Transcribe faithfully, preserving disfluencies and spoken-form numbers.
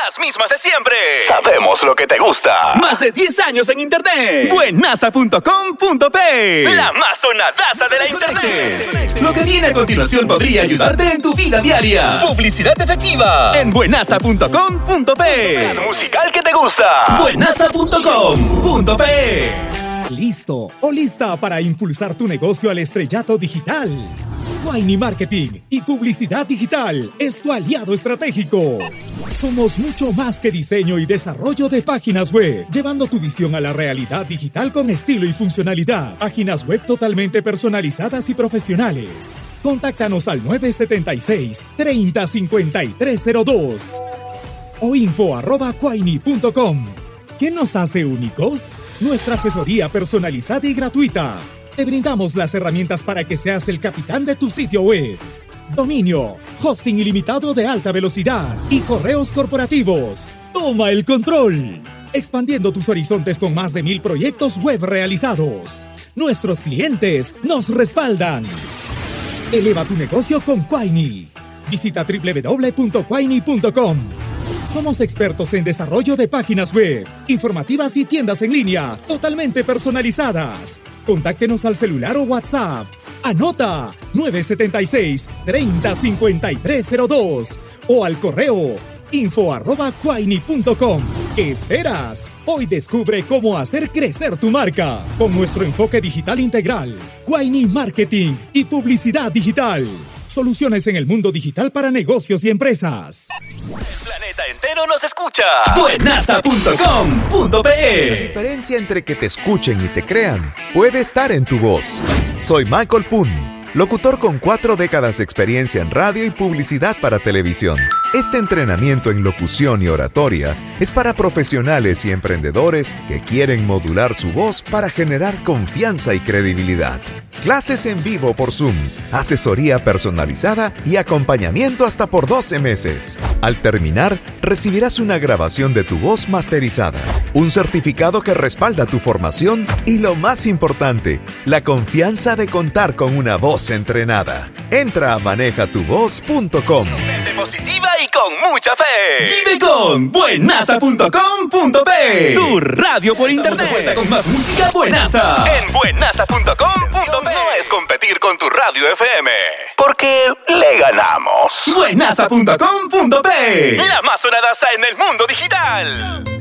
las mismas de siempre. Sabemos lo que te gusta. Más de diez años en internet. Buenaza punto com punto pe. La más sonadaza de la internet. Lo que viene a continuación podría ayudarte en tu vida diaria. Publicidad efectiva en buenaza punto com punto pe. La musical que te gusta. buenaza punto com punto pe. ¿Listo o lista para impulsar tu negocio al estrellato digital? Quaini Marketing y Publicidad Digital es tu aliado estratégico. Somos mucho más que diseño y desarrollo de páginas web, llevando tu visión a la realidad digital con estilo y funcionalidad. Páginas web totalmente personalizadas y profesionales. Contáctanos al nueve siete seis, tres cero cinco tres cero dos o info arroba quaini punto com. ¿Qué nos hace únicos? Nuestra asesoría personalizada y gratuita. Te brindamos las herramientas para que seas el capitán de tu sitio web. Dominio, hosting ilimitado de alta velocidad y correos corporativos. Toma el control. Expandiendo tus horizontes con más de mil proyectos web realizados. Nuestros clientes nos respaldan. Eleva tu negocio con Quaini. Visita doble u doble u doble u punto quaini punto com. Somos expertos en desarrollo de páginas web, informativas y tiendas en línea, totalmente personalizadas. Contáctenos al celular o WhatsApp. Anota nueve siete seis, tres cero cinco tres cero dos o al correo info arroba quaini punto com. ¿Qué esperas? Hoy descubre cómo hacer crecer tu marca con nuestro enfoque digital integral. Quaini Marketing y Publicidad Digital. Soluciones en el mundo digital para negocios y empresas. El planeta entero nos escucha. buenaza punto com punto pe. La diferencia entre que te escuchen y te crean puede estar en tu voz. Soy Michael Poon, locutor con cuatro décadas de experiencia en radio y publicidad para televisión. Este entrenamiento en locución y oratoria es para profesionales y emprendedores que quieren modular su voz para generar confianza y credibilidad. Clases en vivo por Zoom, asesoría personalizada y acompañamiento hasta por doce meses. Al terminar, recibirás una grabación de tu voz masterizada, un certificado que respalda tu formación y, lo más importante, la confianza de contar con una voz entrenada. Entra a maneja tu voz punto com. Mente positiva y con mucha fe. Vive con buenaza punto com punto pe. Tu radio por internet. Estamos de vuelta con más música buenaza. En buenaza punto com punto pe. No es competir con tu radio F M, porque le ganamos. buenaza punto com punto pe. La más sonadaza en el mundo digital.